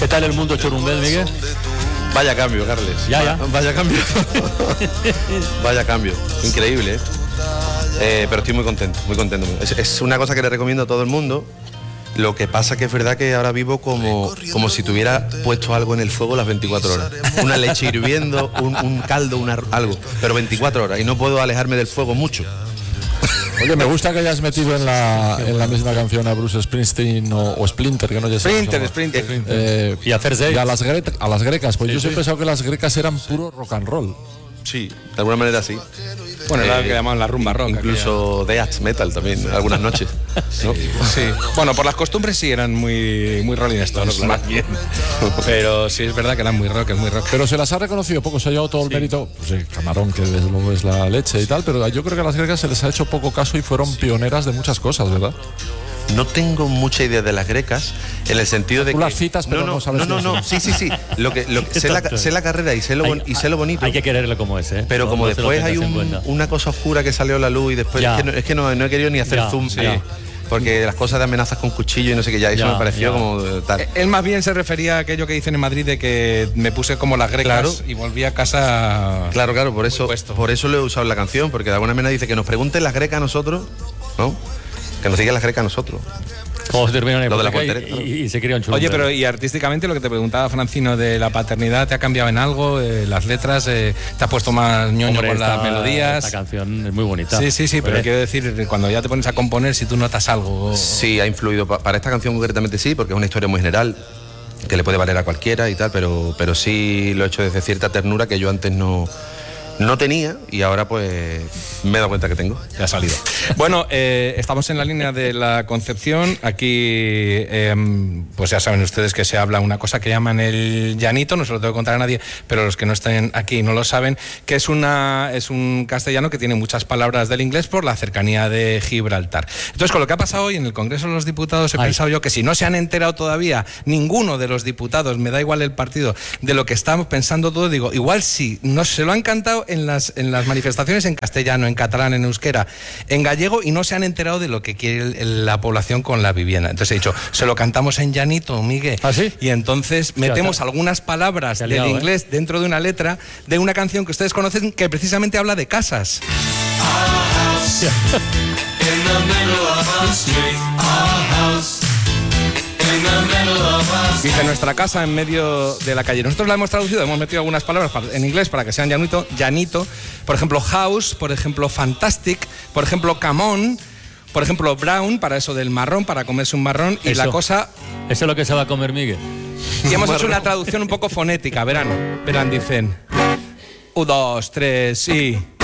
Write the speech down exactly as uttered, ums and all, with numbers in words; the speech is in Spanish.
¿Qué tal el mundo churumbel, Miguel? Vaya cambio, Carles. Ya, ya. Vaya cambio. Vaya cambio. Increíble, ¿eh? Eh, pero estoy muy contento, muy contento. Es, es una cosa que le recomiendo a todo el mundo. Lo que pasa que es verdad que ahora vivo como, como si tuviera puesto algo en el fuego las veinticuatro horas. Una leche hirviendo, un, un caldo, una, algo. Pero veinticuatro horas. Y no puedo alejarme del fuego mucho. Oye, me gusta que hayas metido en la, en la misma canción a Bruce Springsteen o, o Splinter, que no ya sé. Splinter, Splinter. Eh, y a Thursday. Y a las, gre a las grecas, pues sí, yo siempre he pensado que las grecas eran puro rock and roll. Sí, de alguna manera sí. Bueno, Eh, era lo que llamaban la rumba rock. Incluso death metal también, algunas noches. ¿no? Sí. Bueno, por las costumbres sí eran muy, muy Rolling Stones, claro, claro. más bien. Pero sí es verdad que eran muy rock, es muy rock. Pero se las ha reconocido poco, se ha llevado todo el sí. mérito. Pues sí, Camarón, que desde luego es la leche y tal, pero yo creo que a las grecas se les ha hecho poco caso y fueron pioneras de muchas cosas, ¿verdad? No tengo mucha idea de las grecas en el sentido de Tú que las citas, pero no, no, no, sabes. No, no, no, sí, sí, sí. Lo que, lo que sé, la, sé la carrera y sé lo, hay, y sé lo bonito. Hay que quererlo como es, ¿eh? Pero no, como no después hay un, una cosa oscura que salió a la luz y después ya. es que, no, es que no, no he querido ni hacer ya, zoom. sí. Sí. Porque las cosas de amenazas con cuchillo y no sé qué, ya eso ya, me pareció ya. como tal. Él más bien se refería a aquello que dicen en Madrid de que me puse como las grecas Claro. y volví a casa. Claro, claro, por eso, puesto. por eso lo he usado en la canción, porque de alguna manera dice que nos pregunten las grecas a nosotros, ¿no? Que nos digan las grecas a nosotros. Como se terminó en Lo de la y, portería, y, y se crió en churumbel. Oye, pero y artísticamente lo que te preguntaba Francino de la paternidad, ¿te ha cambiado en algo? Eh, las letras, eh, ¿te has puesto más ñoño Hombre, con esta, las melodías? Esta canción es muy bonita. Sí, sí, sí, pero Hombre. quiero decir, cuando ya te pones a componer, si tú notas algo. Sí, ha influido. Pa- Para esta canción concretamente sí, porque es una historia muy general, que le puede valer a cualquiera y tal, pero, pero sí lo he hecho desde cierta ternura que yo antes no, no tenía y ahora pues me he dado cuenta que tengo. Ya ha salido. Bueno, eh, estamos en la línea de la Concepción. Aquí, eh, pues ya saben ustedes que se habla una cosa que llaman el llanito, no se lo tengo que contar a nadie, pero los que no estén aquí no lo saben, que es, una, es un castellano que tiene muchas palabras del inglés por la cercanía de Gibraltar. Entonces, con lo que ha pasado hoy en el Congreso de los Diputados, he Ay. pensado yo que si no se han enterado todavía ninguno de los diputados, me da igual el partido, de lo que estamos pensando todo, digo, igual sí, no se lo han cantado en las, en las manifestaciones en castellano, en catalán, en euskera, en gallego, y no se han enterado de lo que quiere el, el, la población con la vivienda. Entonces he dicho, se lo cantamos en llanito, Miguel. ¿Ah, sí? Y entonces metemos sí, algunas palabras del liado, inglés ¿eh? dentro de una letra de una canción que ustedes conocen que precisamente habla de casas. Dice nuestra casa en medio de la calle. Nosotros la hemos traducido, hemos metido algunas palabras en inglés para que sean llanito, llanito. Por ejemplo, house, por ejemplo, fantastic, por ejemplo, come on, por ejemplo, brown, para eso del marrón, para comerse un marrón. Y Eso. la cosa... Eso es lo que se va a comer, Miguel. Y hemos hecho una traducción un poco fonética, verán. Verán, dicen... Un, dos, tres, y...